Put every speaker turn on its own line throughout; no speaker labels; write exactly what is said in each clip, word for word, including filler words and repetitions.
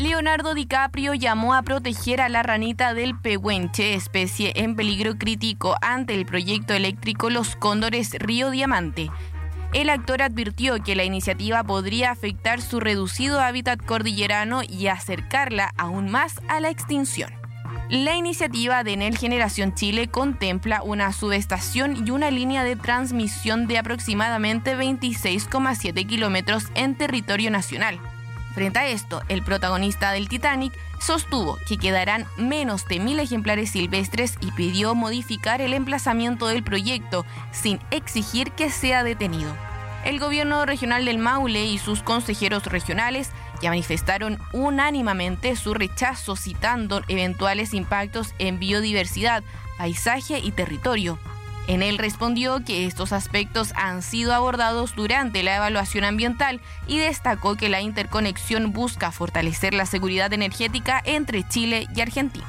Leonardo DiCaprio llamó a proteger a la ranita del pehuenche, especie en peligro crítico ante el proyecto eléctrico Los Cóndores Río Diamante. El actor advirtió que la iniciativa podría afectar su reducido hábitat cordillerano y acercarla aún más a la extinción. La iniciativa de Enel Generación Chile contempla una subestación y una línea de transmisión de aproximadamente veintiséis coma siete kilómetros en territorio nacional. Frente a esto, el protagonista del Titanic sostuvo que quedarán menos de mil ejemplares silvestres y pidió modificar el emplazamiento del proyecto sin exigir que sea detenido. El gobierno regional del Maule y sus consejeros regionales ya manifestaron unánimemente su rechazo, citando eventuales impactos en biodiversidad, paisaje y territorio. Enel respondió que estos aspectos han sido abordados durante la evaluación ambiental y destacó que la interconexión busca fortalecer la seguridad energética entre Chile y Argentina.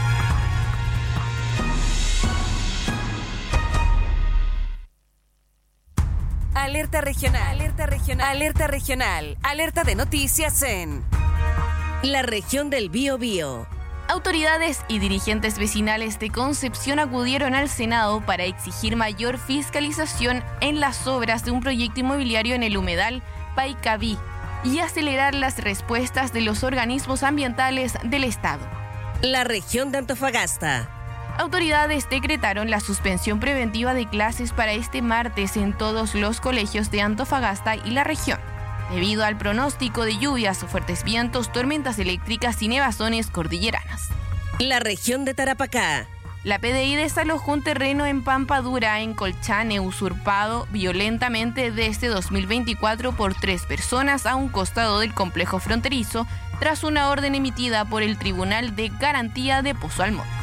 Alerta regional, alerta regional, alerta regional, alerta de noticias en la región del Biobío.
Autoridades y dirigentes vecinales de Concepción acudieron al Senado para exigir mayor fiscalización en las obras de un proyecto inmobiliario en el humedal Paicaví y acelerar las respuestas de los organismos ambientales del Estado.
La región de Antofagasta.
Autoridades decretaron la suspensión preventiva de clases para este martes en todos los colegios de Antofagasta y la región, debido al pronóstico de lluvias, fuertes vientos, tormentas eléctricas y nevazones cordilleranas.
La región de Tarapacá.
La P D I desalojó un terreno en Pampadura, en Colchane, usurpado violentamente desde dos mil veinticuatro por tres personas a un costado del complejo fronterizo, tras una orden emitida por el Tribunal de Garantía de Pozo Almonte.